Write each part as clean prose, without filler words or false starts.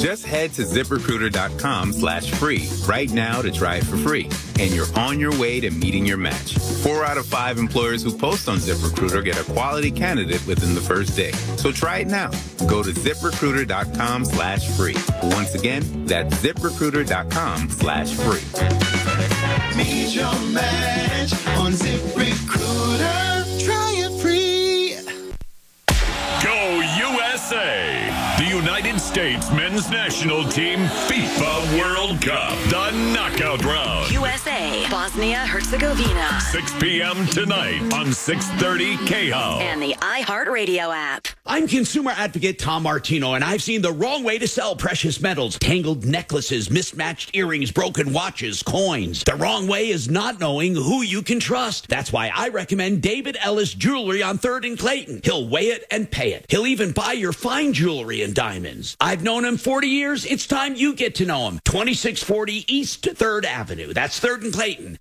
Just head to ZipRecruiter.com/free right now to try it for free. And you're on your way to meeting your match. 4 out of 5 employers who post on ZipRecruiter get a quality candidate within the first day. So try it now. Go to ZipRecruiter.com/free. Once again, that's ZipRecruiter.com/free. Meet your match on ZipRecruiter. Try it free. Go USA! The United States men's national team FIFA World Cup. The knockout round. USA, Bosnia-Herzegovina. 6 p.m. tonight on 630 KHO. And the iHeartRadio app. I'm consumer advocate Tom Martino, and I've seen the wrong way to sell precious metals. Tangled necklaces, mismatched earrings, broken watches, coins. The wrong way is not knowing who you can trust. That's why I recommend David Ellis Jewelry on 3rd and Clayton. He'll weigh it and pay it. He'll even buy your fine jewelry and diamonds. I've known him 40 years. It's time you get to know him. 2640 East 3rd Avenue. That's 3rd and Clayton.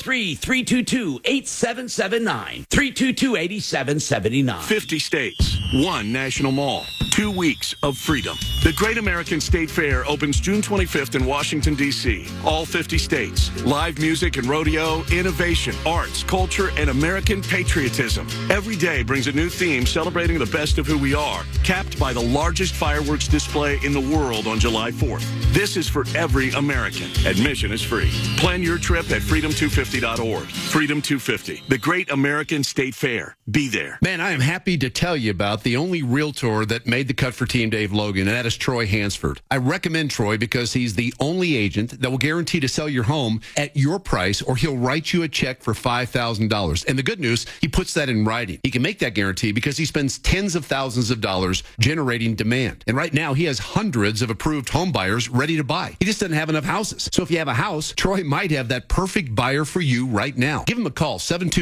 303-322-8779. 322-8779. 50 states, 1 national mall, 2 weeks of freedom. The Great American State Fair opens June 25th in Washington, D.C. All 50 states. Live music and rodeo, innovation, arts, culture, and American patriotism. Every day brings a new theme celebrating the best of who we are, capped by the largest fireworks display in the world on July 4th. This is for every American. Admission is free. Plan your trip at freedom250.org. Freedom 250, the Great American State Fair. Be there. Man, I am happy to tell you about the only realtor that made the cut for Team Dave Logan, and that is Troy Hansford. I recommend Troy because he's the only agent that will guarantee to sell your home at your price, or he'll write you a check for $5,000. And the good news, he puts that in writing. He can make that guarantee because he spends tens of thousands of dollars generating demand. And right now, he has hundreds of approved home buyers ready to buy. He just doesn't have enough houses. So if you have a house, Troy might have that perfect buyer for you right now. Give him a call,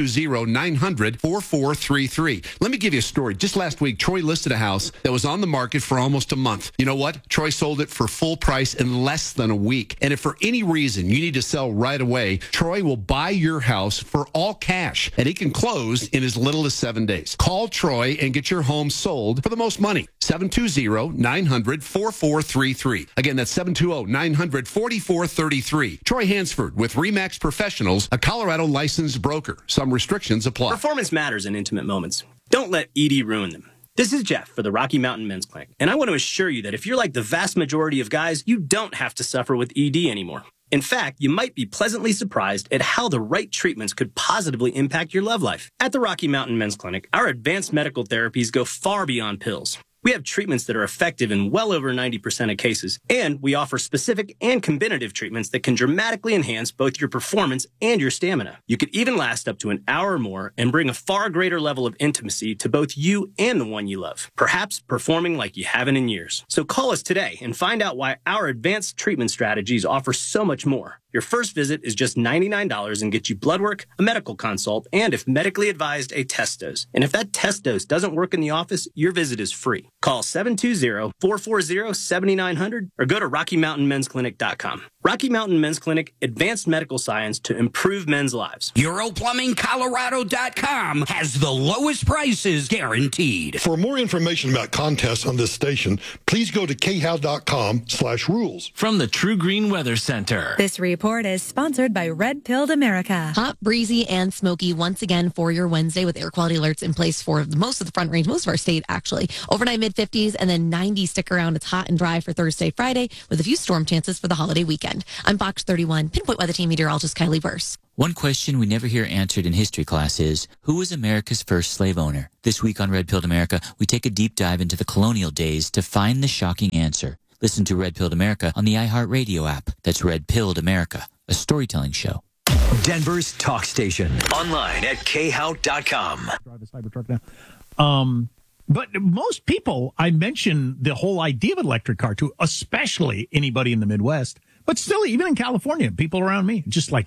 720-900-4433. Let me give you a story. Just last week, Troy listed a house that was on the market for almost a month. You know what? Troy sold it for full price in less than a week. And if for any reason you need to sell right away, Troy will buy your house for all cash, and he can close in as little as 7 days. Call Troy and get your home sold for the most money. 720-900-4433. Again, that's 720-900-4433. Troy Hansford with RE/MAX Professionals, a Colorado licensed broker. Some restrictions apply. Performance matters in intimate moments. Don't let ED ruin them. This is Jeff for the Rocky Mountain Men's Clinic, and I want to assure you that if you're like the vast majority of guys, you don't have to suffer with ED anymore. In fact, you might be pleasantly surprised at how the right treatments could positively impact your love life. At the Rocky Mountain Men's Clinic, our advanced medical therapies go far beyond pills. We have treatments that are effective in well over 90% of cases, and we offer specific and combinative treatments that can dramatically enhance both your performance and your stamina. You could even last up to an hour or more and bring a far greater level of intimacy to both you and the one you love, perhaps performing like you haven't in years. So call us today and find out why our advanced treatment strategies offer so much more. Your first visit is just $99 and gets you blood work, a medical consult, and if medically advised, a test dose. And if that test dose doesn't work in the office, your visit is free. Call 720-440-7900 or go to RockyMountainMen'sClinic.com. Rocky Mountain Men's Clinic, advanced medical science to improve men's lives. EuroPlumbingColorado.com has the lowest prices guaranteed. For more information about contests on this station, please go to KHOW.com/rules. From the True Green Weather Center. This report is sponsored by Red Pilled America. Hot, breezy, and smoky once again for your Wednesday with air quality alerts in place for most of the Front Range, most of our state actually. Overnight mid-50s and then 90 stick around. It's hot and dry for Thursday, Friday with a few storm chances for the holiday weekend. I'm Fox 31 Pinpoint Weather Team meteorologist Kylie Burse. One question we never hear answered in history class is, who was America's first slave owner? This week on Red Pilled America, we take a deep dive into the colonial days to find the shocking answer. Listen to Red Pilled America on the iHeartRadio app. That's Red Pilled America, a storytelling show. Denver's talk station. Online at khow.com. Drive a Cybertruck now. But most people, I mention the whole idea of an electric car to, especially anybody in the Midwest, but still, even in California, people around me, just like,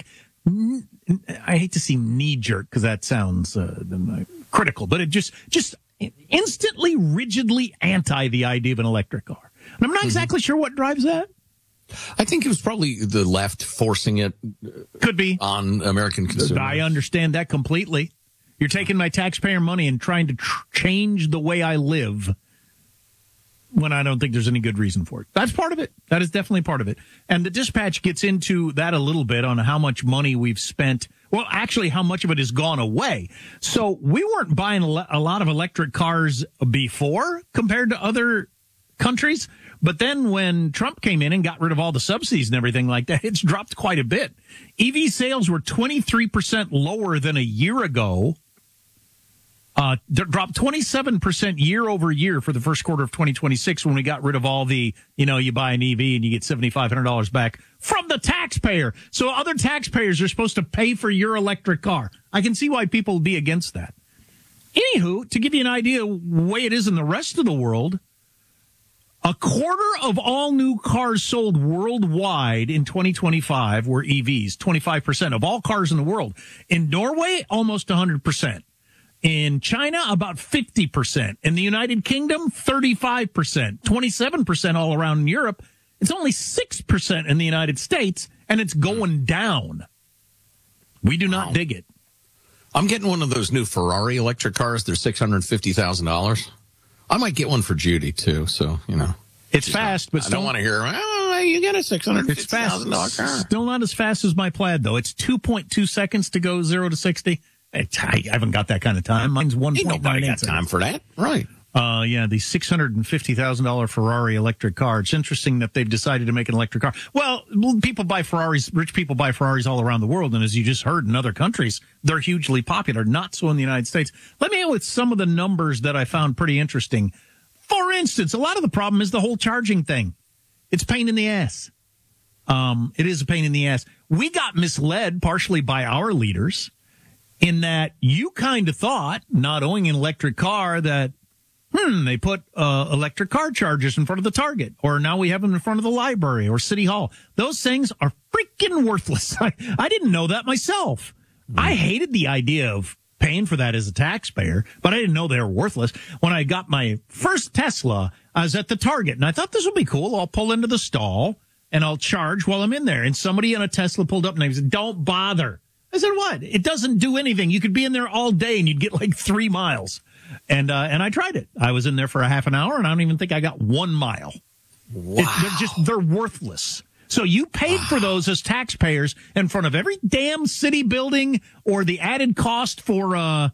I hate to see knee jerk because that sounds critical, but it just instantly, rigidly anti the idea of an electric car. And I'm not exactly sure what drives that. I think it was probably the left forcing it. Could be on American consumers. I understand that completely. You're taking my taxpayer money and trying to change the way I live. when I don't think there's any good reason for it. That's part of it. That is definitely part of it. And the Dispatch gets into that a little bit on how much money we've spent. Well, actually, how much of it has gone away. So we weren't buying a lot of electric cars before compared to other countries. But then when Trump came in and got rid of all the subsidies and everything like that, it's dropped quite a bit. EV sales were 23% lower than a year ago. Dropped 27% year over year for the first quarter of 2026 when we got rid of all the, you buy an EV and you get $7,500 back from the taxpayer. So other taxpayers are supposed to pay for your electric car. I can see why people would be against that. Anywho, to give you an idea of the way it is in the rest of the world, a quarter of all new cars sold worldwide in 2025 were EVs, 25% of all cars in the world. In Norway, almost 100%. In China, about 50%. In the United Kingdom, 35%. 27% all around in Europe. It's only 6% in the United States, and it's going down. We do not dig it. I'm getting one of those new Ferrari electric cars. They're $650,000. I might get one for Judy, too, so, It's fast, but I don't want to hear, you get a $650,000 car. Still not as fast as my Plaid, though. It's 2.2 seconds to go 0 to 60. I haven't got that kind of time. Mine's 1.9 Ain't nobody got time for that. Right. The $650,000 Ferrari electric car. It's interesting that they've decided to make an electric car. Well, people buy Ferraris, rich people buy Ferraris all around the world. And as you just heard in other countries, they're hugely popular, not so in the United States. Let me end with some of the numbers that I found pretty interesting. For instance, a lot of the problem is the whole charging thing. It's a pain in the ass. It is a pain in the ass. We got misled partially by our leaders in that you kind of thought, not owning an electric car, that they put electric car chargers in front of the Target, or now we have them in front of the library or City Hall. Those things are freaking worthless. I didn't know that myself. I hated the idea of paying for that as a taxpayer, but I didn't know they were worthless. When I got my first Tesla, I was at the Target, and I thought this would be cool. I'll pull into the stall, and I'll charge while I'm in there. And somebody in a Tesla pulled up, and they said, "Don't bother." I said, "What? It doesn't do anything. You could be in there all day, and you'd get like 3 miles." And I tried it. I was in there for a half an hour, and I don't even think I got 1 mile. Wow. They're worthless. So you paid for those as taxpayers in front of every damn city building, or the added cost for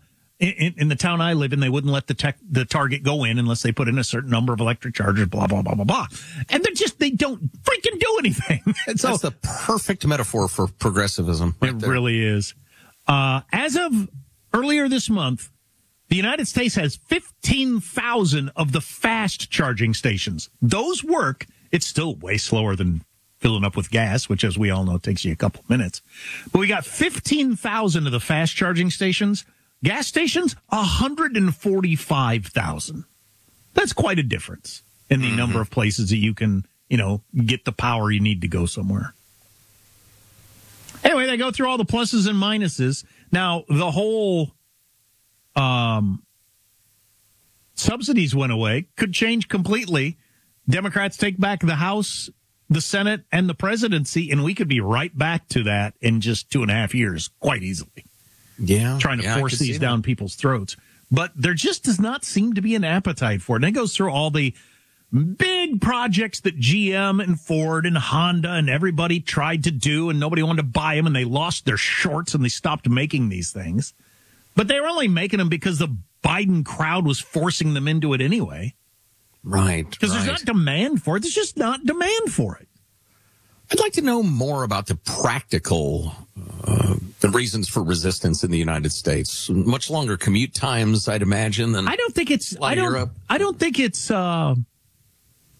in the town I live in, they wouldn't let the Target go in unless they put in a certain number of electric chargers, blah, blah, blah, blah, blah. And they don't freaking do anything. So, that's the perfect metaphor for progressivism. It really is. As of earlier this month, the United States has 15,000 of the fast charging stations. Those work. It's still way slower than filling up with gas, which, as we all know, takes you a couple minutes. But we got 15,000 of the fast charging stations. Gas stations, 145,000. That's quite a difference in the number of places that you can, get the power you need to go somewhere. Anyway, they go through all the pluses and minuses. Now, the whole subsidies went away, could change completely. Democrats take back the House, the Senate, and the presidency, and we could be right back to that in just 2.5 years, quite easily. Yeah. Trying to force these down people's throats. But there just does not seem to be an appetite for it. And it goes through all the big projects that GM and Ford and Honda and everybody tried to do, and nobody wanted to buy them, and they lost their shorts and they stopped making these things. But they were only making them because the Biden crowd was forcing them into it anyway. Right. Because there's not demand for it. There's just not demand for it. I'd like to know more about the practical the reasons for resistance in the United States. Much longer commute times, I'd imagine, than I don't think it's Europe. I don't think it's